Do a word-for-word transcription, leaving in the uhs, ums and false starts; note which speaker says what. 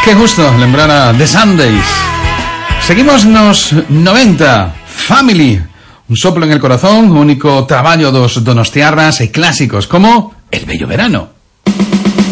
Speaker 1: Que gusto lembrar a The Sundays. Seguimos nos noventa, Family, un soplo en el corazón, único traballo dos donostiarras e clásicos como El bello verano.